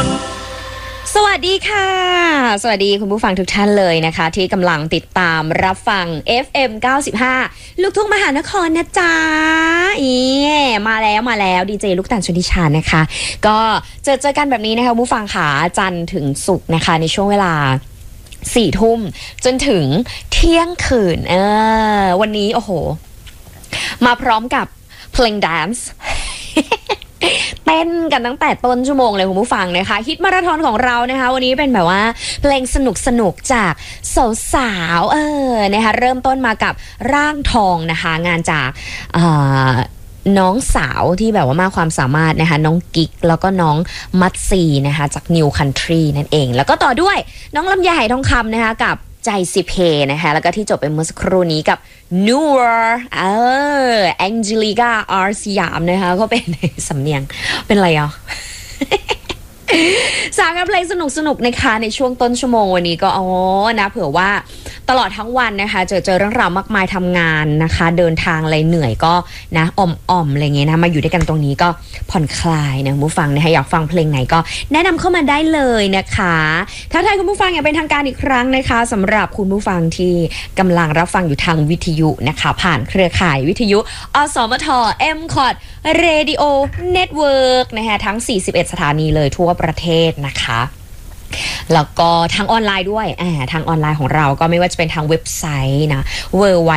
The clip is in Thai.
สวัสดีค่ะสวัสดีคุณผู้ฟังทุกท่านเลยนะคะที่กำลังติดตามรับฟัง FM 95ลูกทุ่งมหานครนะจ๊ะมาแล้วดีเจลูกตาลชนทิชานะคะก็เจอกันแบบนี้นะคะคุณผู้ฟังค่ะจันทร์ถึงศุกร์นะคะในช่วงเวลา4 ทุ่มจนถึงเที่ยงคืนวันนี้โอ้โหมาพร้อมกับเพลงแดนซ์เต้นกันตั้งแต่ต้นชั่วโมงเลยคุณผู้ฟังนะคะฮิตมาราธอนของเรานะคะวันนี้เป็นแบบว่าเพลงสนุกจากสาวๆนะคะเริ่มต้นมากับร่างทองนะคะงานจากน้องสาวที่แบบว่ามากความสามารถนะคะน้องกิ๊กแล้วก็น้องมัตซีนะคะจาก New Country นั่นเองแล้วก็ต่อด้วยน้องลำไยไหทองคำนะคะกับใจสิเพนะคะแล้วก็ที่จบไปเมื่อสักครู่นี้กับนัวแองเจลิก้าอาร์สยามนะคะก็เป็นสำเนียงเป็นอะไรอ่ะ สามเพลงสนุกนะคะในช่วงต้นชั่วโมงวันนี้ก็นะเผื่อว่าตลอดทั้งวันนะคะเจอเรื่องราวมากมายทำงานนะคะเดินทางอะไรเหนื่อยก็นะอ่อมอะไรเงี้ยนะมาอยู่ด้วยกันตรงนี้ก็ผ่อนคลายนะคุณผู้ฟังนะคะอยากฟังเพลงไหนก็แนะนำเข้ามาได้เลยนะคะถ้าใครคุณผู้ฟังอยากเป็นทางการอีกครั้งนะคะสำหรับคุณผู้ฟังที่กำลังรับฟังอยู่ทางวิทยุนะคะผ่านเครือข่ายวิทยุอสมท MCOT Radio Network นะคะทั้ง41สถานีเลยทั่วประเทศนะคะแล้วก็ทางออนไลน์ด้วยทางออนไลน์ของเราก็ไม่ว่าจะเป็นทางเว็บไซต์นะ